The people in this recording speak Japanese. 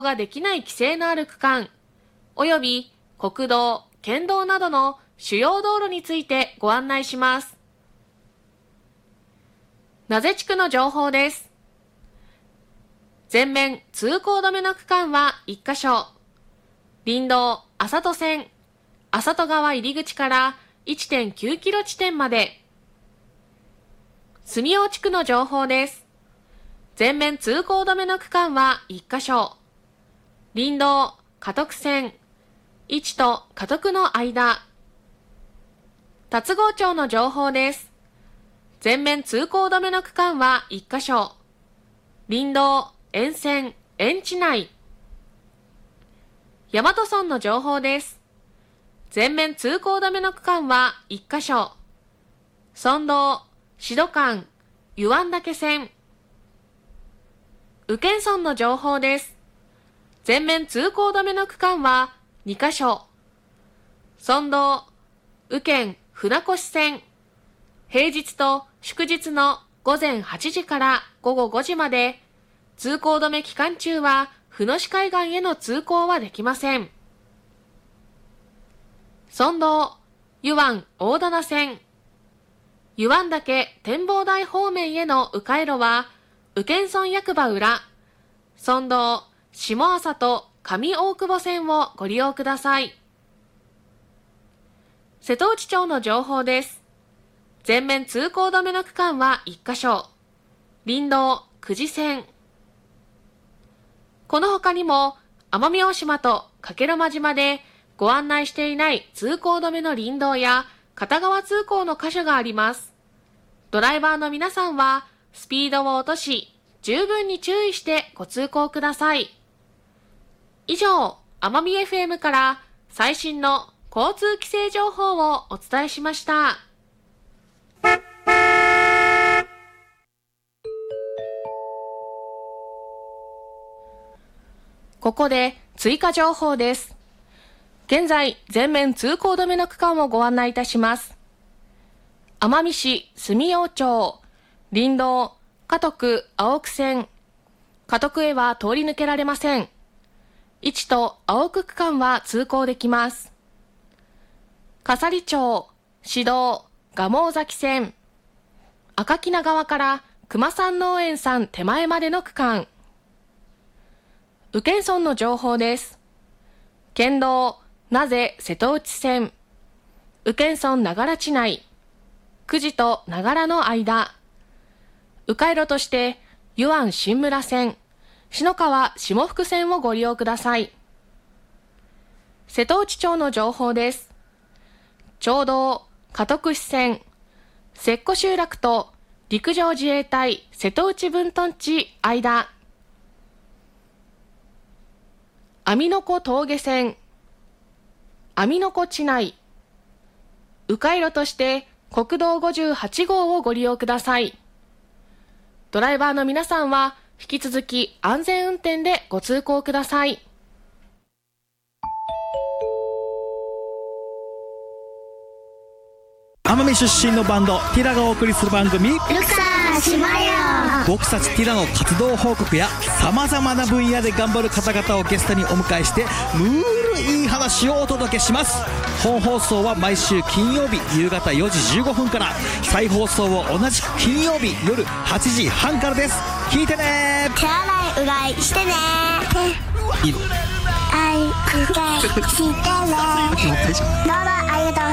ができない規制のある区間、および国道、県道などの主要道路についてご案内します。名瀬地区の情報です。全面通行止めの区間は1カ所。林道麻戸線、麻戸川入口から 1.9 キロ地点まで。住尾地区の情報です。全面通行止めの区間は1カ所。林道嘉徳線、市と嘉徳の間。龍郷町の情報です。全面通行止めの区間は1カ所。林道沿線、園地内。大和村の情報です。全面通行止めの区間は1カ所。村道、志度間、湯湾岳線。宇検村の情報です。全面通行止めの区間は2カ所。村道、宇検船越線。平日と祝日の午前8時から午後5時まで、通行止め期間中は船越海岸への通行はできません。村道、湯湾大棚線。湯湾岳展望台方面への迂回路は、宇検村役場裏、村道、下朝と上大久保線をご利用ください。瀬戸内町の情報です。全面通行止めの区間は1カ所。林道、久慈線。この他にも、奄美大島と加計呂麻島でご案内していない通行止めの林道や片側通行の箇所があります。ドライバーの皆さんは、スピードを落とし、十分に注意してご通行ください。以上、奄美 FM から最新の交通規制情報をお伝えしました。ここで追加情報です。現在、全面通行止めの区間をご案内いたします。奄美市住用町、林道、嘉徳青久線。嘉徳へは通り抜けられません。市と青久区間は通行できます。笠利町、市道、蒲生崎線。赤木名川から熊山農園さん手前までの区間。宇検村の情報です。県道、名瀬瀬戸内線。宇検村長良地内。久慈と長良の間。迂回路として、湯湾新村線、篠川下福線をご利用ください。瀬戸内町の情報です。町道、嘉徳市線、摂湖集落と陸上自衛隊瀬戸内分屯地間。網の子峠線、網の子地内。迂回路として国道58号をご利用ください。ドライバーの皆さんは引き続き安全運転でご通行ください。 奄美出身のバンドティラがお送りする番組ルクサーしまよ。 僕たちティラの活動報告やさまざまな分野で頑張る方々をゲストにお迎えしてムールいい話をお届けします。本放送は毎週金曜日夕方4時15分から、再放送を同じく金曜日夜8時半からです。聞いてね。 手洗いうがいしてね。愛うがいしてね。どうもありがとう